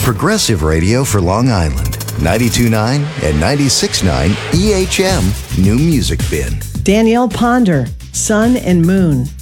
Progressive Radio for Long Island. 92.9 and 96.9 EHM New Music Bin. Danielle Ponder, Sun and Moon.